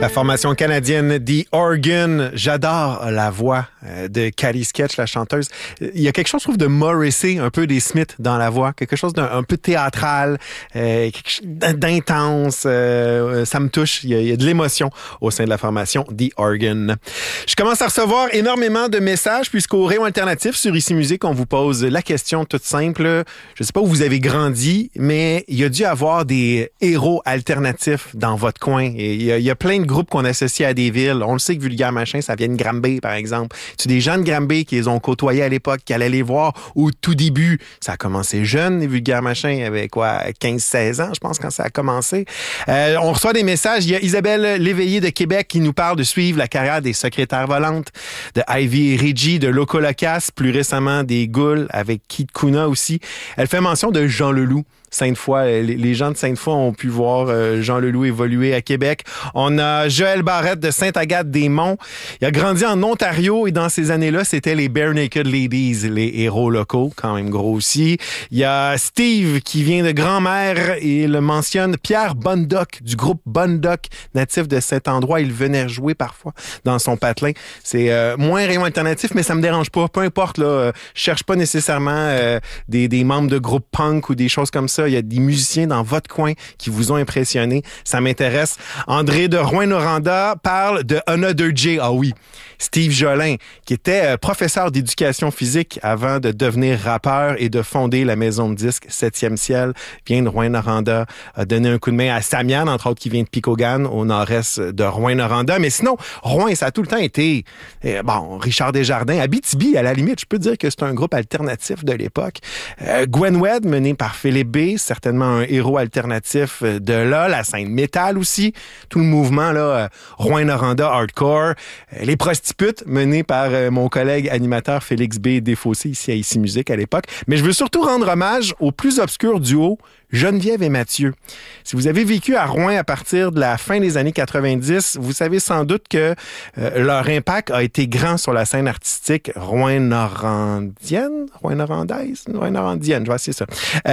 La formation canadienne The Organ, j'adore la voix de Cali Sketch, la chanteuse. Il y a quelque chose, je trouve, de Morrissey, un peu des Smiths dans la voix, quelque chose d'un peu théâtral, d'intense. Ça me touche, il y a de l'émotion au sein de la formation The Organ. Je commence à recevoir énormément de messages puisqu'au Rayon Alternatif sur Ici Musique, on vous pose la question toute simple. Je ne sais pas où vous avez grandi, mais il y a dû avoir des héros alternatifs dans votre coin. Et il y a plein de groupes qu'on associe à des villes. On le sait que Vulgaire Machin, ça vient de Granby, par exemple. Tu des gens de Granby qui les ont côtoyés à l'époque, qui allaient les voir au tout début. Ça a commencé jeune, les Vulgaire Machin, il y avait 15-16 ans, je pense, quand ça a commencé. On reçoit des messages. Il y a Isabelle Léveillé de Québec qui nous parle de suivre la carrière des Secrétaires volantes, de Ivy et Reggie, de Loco Locas, plus récemment des Goules, avec Kid Kuna aussi. Elle fait mention de Jean Leloup. Sainte-Foy, les gens de Sainte-Foy ont pu voir Jean Leloup évoluer à Québec. On a Joël Barrette de Sainte-Agathe-des-Monts. Il a grandi en Ontario et dans ces années-là, c'était les Bare Naked Ladies, les héros locaux, quand même gros aussi. Il y a Steve qui vient de Grand-Mère et le mentionne Pierre Bondoc du groupe Bondoc, natif de cet endroit. Il venait jouer parfois dans son patelin. C'est moins Rayon Alternatif, mais ça me dérange pas. Peu importe, là, je cherche pas nécessairement des membres de groupes punk ou des choses comme ça. Il y a des musiciens dans votre coin qui vous ont impressionné. Ça m'intéresse. André de Rouyn-Noranda parle de Another J. Ah oui, Steve Jolin, qui était professeur d'éducation physique avant de devenir rappeur et de fonder la maison de disques 7e Ciel, vient de Rouyn-Noranda, a donné un coup de main à Samian, entre autres, qui vient de Picogan, au nord-est de Rouyn-Noranda. Mais sinon, Rouyn, ça a tout le temps été, Richard Desjardins, Abitibi, à la limite, je peux dire que c'est un groupe alternatif de l'époque. Gwen Wed, mené par Philippe B., certainement un héros alternatif de là, la scène métal aussi, tout le mouvement là, Rouyn-Noranda hardcore, les prostitutes menées par mon collègue animateur Félix B. Desfossés ici à Ici Musique à l'époque. Mais je veux surtout rendre hommage au plus obscur duo Geneviève et Mathieu. Si vous avez vécu à Rouyn à partir de la fin des années 90, vous savez sans doute que leur impact a été grand sur la scène artistique rouyn-norandienne, je vais essayer ça.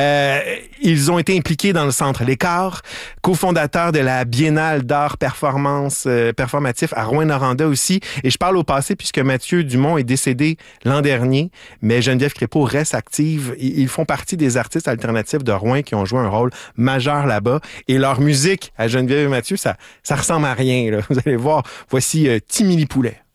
Ils ont été impliqués dans le Centre L'Écart, cofondateurs de la Biennale d'art performatif à Rouyn-Noranda aussi. Et je parle au passé puisque Mathieu Dumont est décédé l'an dernier, mais Geneviève Crépeau reste active. Ils font partie des artistes alternatifs de Rouyn qui ont joué un rôle majeur là-bas. Et leur musique à Geneviève et Mathieu, ça ressemble à rien, là. Vous allez voir. Voici Timili Poulet.